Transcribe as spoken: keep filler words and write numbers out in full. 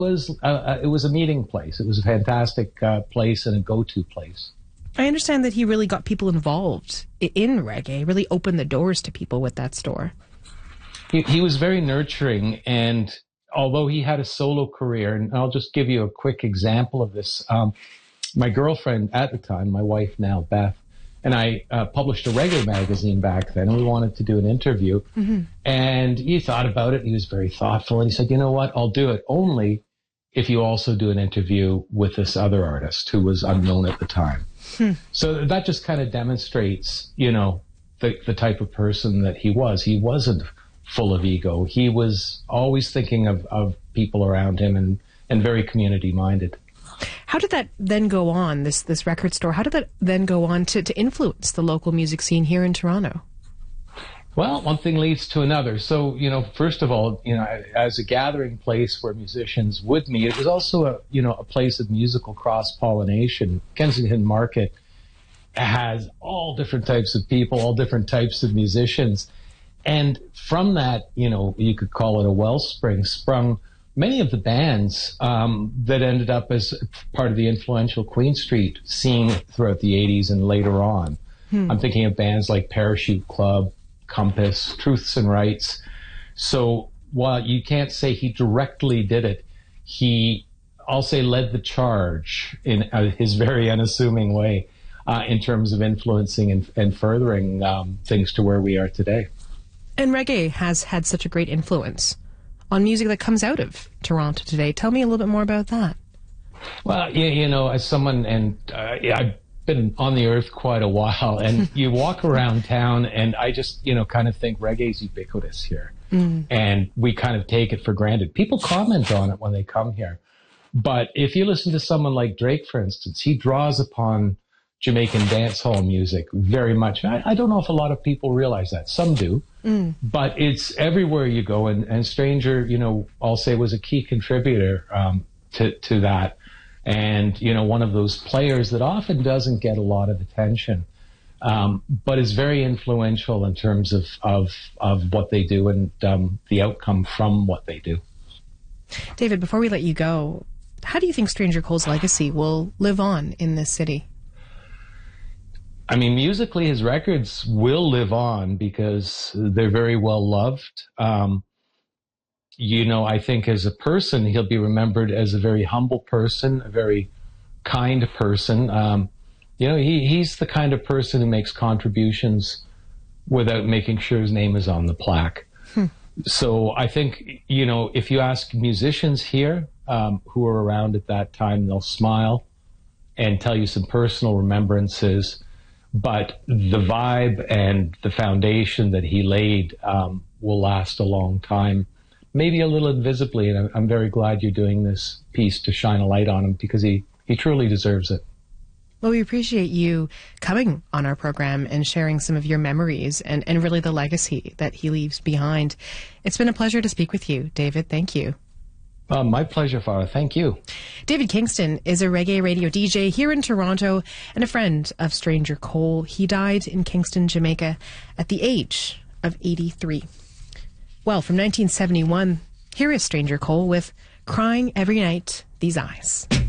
was uh, it was a meeting place. It was a fantastic uh, place and a go-to place. I understand that he really got people involved in reggae, really opened the doors to people with that store. He, he was very nurturing, and although he had a solo career, and I'll just give you a quick example of this. Um, my girlfriend at the time, my wife now, Beth, and I uh, published a reggae magazine back then, and we wanted to do an interview. Mm-hmm. And he thought about it. He was very thoughtful, and he said, you know what, I'll do it only if you also do an interview with this other artist who was unknown at the time. Hmm. So that just kind of demonstrates, you know, the, the type of person that he was. He wasn't full of ego. He was always thinking of, of people around him and, and very community-minded. How did that then go on, this this record store, how did that then go on to, to influence the local music scene here in Toronto? Well, one thing leads to another. So, you know, first of all, you know, as a gathering place where musicians would meet, it was also a, you know, a place of musical cross-pollination. Kensington Market has all different types of people, all different types of musicians. And from that, you know, you could call it a wellspring, sprung many of the bands um, that ended up as part of the influential Queen Street scene throughout the eighties and later on. Hmm. I'm thinking of bands like Parachute Club, Compass, Truths and Rights. So while you can't say he directly did it, he, I'll say, led the charge in uh, his very unassuming way uh, in terms of influencing and, and furthering um, things to where we are today. And reggae has had such a great influence on music that comes out of Toronto today. Tell me a little bit more about that. Well, you, you know, as someone, and uh, I've been on the earth quite a while, and you walk around town, and I just, you know, kind of think reggae's ubiquitous here. Mm. And we kind of take it for granted. People comment on it when they come here. But if you listen to someone like Drake, for instance, he draws upon Jamaican dancehall music very much. I, I don't know if a lot of people realize that. Some do. Mm. But it's everywhere you go. And, and Stranger, you know, I'll say was a key contributor um, to, to that. And, you know, one of those players that often doesn't get a lot of attention, um, but is very influential in terms of, of, of what they do and um, the outcome from what they do. David, before we let you go, how do you think Stranger Cole's legacy will live on in this city? I mean, musically, his records will live on because they're very well loved. Um, you know, I think as a person, he'll be remembered as a very humble person, a very kind person. Um, you know, he, he's the kind of person who makes contributions without making sure his name is on the plaque. Hmm. So I think, you know, if you ask musicians here um, who were around at that time, they'll smile and tell you some personal remembrances. But the vibe and the foundation that he laid um, will last a long time, maybe a little invisibly. And I'm, I'm very glad you're doing this piece to shine a light on him because he, he truly deserves it. Well, we appreciate you coming on our program and sharing some of your memories and, and really the legacy that he leaves behind. It's been a pleasure to speak with you, David. Thank you. Uh, my pleasure, Farah. Thank you. David Kingston is a reggae radio D J here in Toronto and a friend of Stranger Cole. He died in Kingston, Jamaica at the age of eighty-three. Well, from nineteen seventy-one, here is Stranger Cole with Crying Every Night, These Eyes.